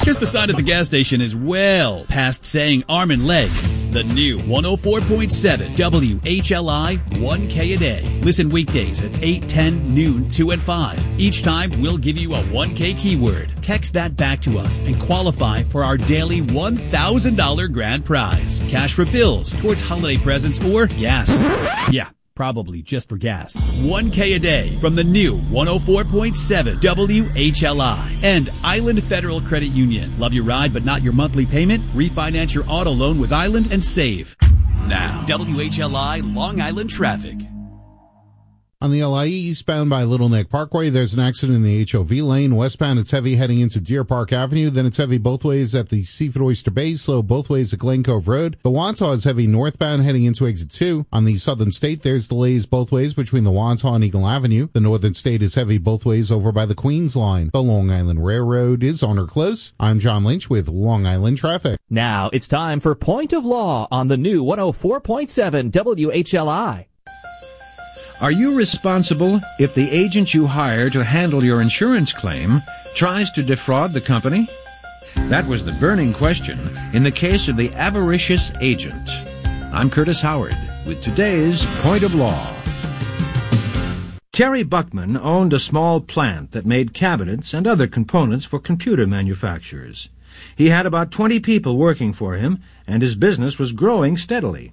Just the sign at the gas station is well past saying arm and leg. The new 104.7 WHLI 1K a day. Listen weekdays at 8, 10, noon, 2 and 5. Each time we'll give you a 1K keyword. Text that back to us and qualify for our daily $1,000 grand prize. Cash for bills, towards holiday presents, or gas. Yeah. Probably just for gas. 1K a day from the new 104.7 WHLI and Island Federal Credit Union. Love your ride but not your monthly payment? Refinance your auto loan with Island and save. Now, WHLI Long Island traffic. On the LIE eastbound by Little Neck Parkway, there's an accident in the HOV lane. Westbound, it's heavy heading into Deer Park Avenue. Then it's heavy both ways at the Seafood Oyster Bay, slow both ways at Glen Cove Road. The Wantagh is heavy northbound heading into Exit 2. On the Southern State, there's delays both ways between the Wantagh and Eagle Avenue. The Northern State is heavy both ways over by the Queens line. The Long Island Railroad is on or close. I'm John Lynch with Long Island Traffic. Now it's time for Point of Law on the new 104.7 WHLI. Are you responsible if the agent you hire to handle your insurance claim tries to defraud the company? That was the burning question in the case of the avaricious agent. I'm Curtis Howard with today's Point of Law. Terry Buckman owned a small plant that made cabinets and other components for computer manufacturers. He had about 20 people working for him, and his business was growing steadily.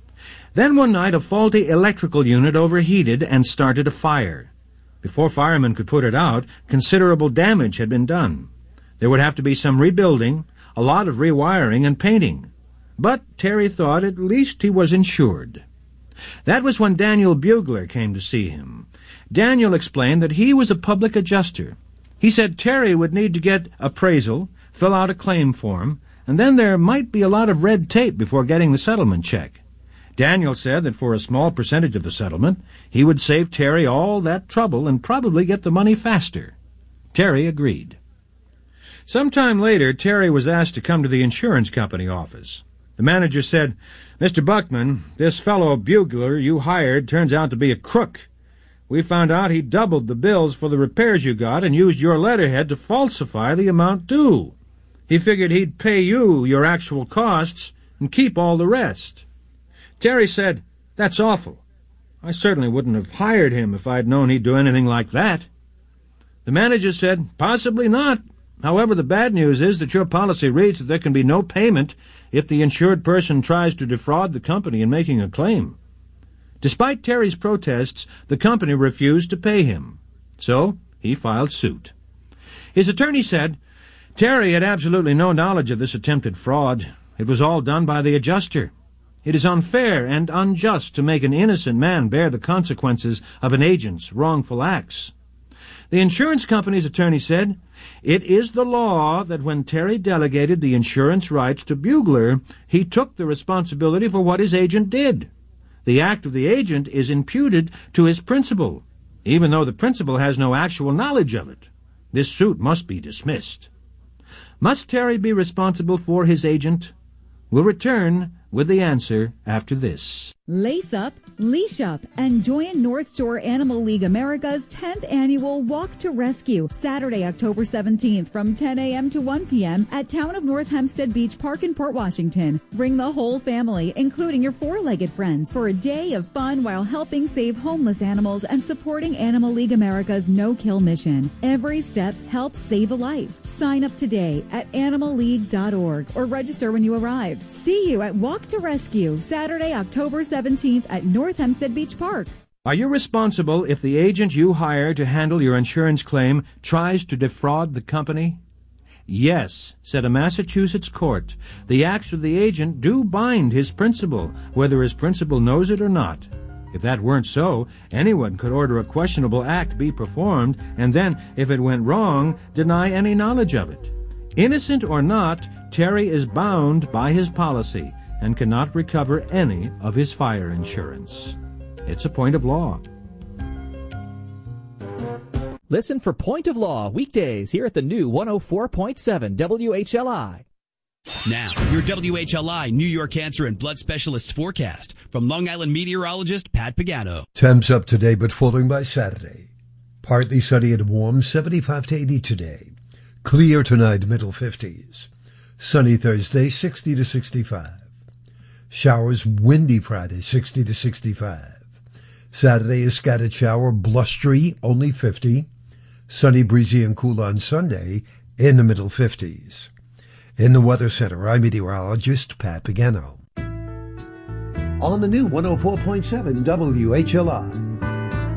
Then one night a faulty electrical unit overheated and started a fire. Before firemen could put it out, considerable damage had been done. There would have to be some rebuilding, a lot of rewiring and painting. But Terry thought at least he was insured. That was when Daniel Bugler came to see him. Daniel explained that he was a public adjuster. He said Terry would need to get appraisal, fill out a claim form, and then there might be a lot of red tape before getting the settlement check. Daniel said that for a small percentage of the settlement, he would save Terry all that trouble and probably get the money faster. Terry agreed. Sometime later, Terry was asked to come to the insurance company office. The manager said, "Mr. Buckman, this fellow Bugler you hired turns out to be a crook. We found out he doubled the bills for the repairs you got and used your letterhead to falsify the amount due. He figured he'd pay you your actual costs and keep all the rest." Terry said, "That's awful. I certainly wouldn't have hired him if I'd known he'd do anything like that." The manager said, "Possibly not. However, the bad news is that your policy reads that there can be no payment if the insured person tries to defraud the company in making a claim." Despite Terry's protests, the company refused to pay him. So he filed suit. His attorney said, Terry had absolutely no knowledge of this attempted fraud. It was all done by the adjuster. It is unfair and unjust to make an innocent man bear the consequences of an agent's wrongful acts. The insurance company's attorney said, "It is the law that when Terry delegated the insurance rights to Bugler, he took the responsibility for what his agent did. The act of the agent is imputed to his principal, even though the principal has no actual knowledge of it. This suit must be dismissed." Must Terry be responsible for his agent? We'll return with the answer after this. Lace up, leash up, and join North Shore Animal League America's 10th annual Walk to Rescue, Saturday, October 17th from 10 a.m. to 1 p.m. at Town of North Hempstead Beach Park in Port Washington. Bring the whole family, including your four-legged friends, for a day of fun while helping save homeless animals and supporting Animal League America's no-kill mission. Every step helps save a life. Sign up today at animalleague.org or register when you arrive. See you at Walk to Rescue, Saturday, October 17th at North Hempstead Beach Park. Are you responsible if the agent you hire to handle your insurance claim tries to defraud the company? Yes, said a Massachusetts court. The acts of the agent do bind his principal, whether his principal knows it or not. If that weren't so, anyone could order a questionable act be performed, and then, if it went wrong, deny any knowledge of it. Innocent or not, Terry is bound by his policy and cannot recover any of his fire insurance. It's a point of law. Listen for Point of Law weekdays here at the new 104.7 WHLI. Now, your WHLI New York Cancer and Blood Specialists forecast from Long Island meteorologist Pat Pagano. Temps up today but falling by Saturday. Partly sunny and warm, 75 to 80 today. Clear tonight, middle 50s. Sunny Thursday, 60 to 65. Showers, windy Friday, 60 to 65. Saturday, a scattered shower, blustery, only 50. Sunny, breezy, and cool on Sunday, in the middle 50s. In the Weather Center, I'm meteorologist Pat Pagano. On the new 104.7 WHLI.